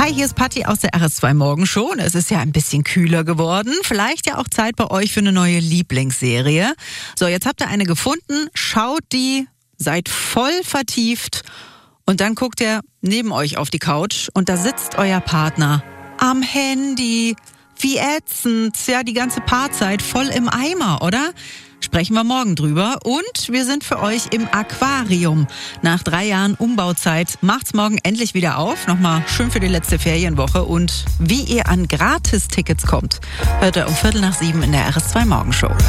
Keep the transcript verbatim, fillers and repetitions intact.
Hi, hier ist Patti aus der R S zwei Morgenshow. Es ist ja ein bisschen kühler geworden. Vielleicht ja auch Zeit bei euch für eine neue Lieblingsserie. So, jetzt habt ihr eine gefunden. Schaut die, seid voll vertieft und dann guckt ihr neben euch auf die Couch und da sitzt euer Partner am Handy. Wie ätzend. Ja, die ganze Paarzeit voll im Eimer, oder? Sprechen wir morgen drüber. Und wir sind für euch im Aquarium. Nach drei Jahren Umbauzeit macht's morgen endlich wieder auf. Nochmal schön für die letzte Ferienwoche. Und wie ihr an Gratistickets kommt, hört ihr um Viertel nach sieben in der R S zwei Morgenshow.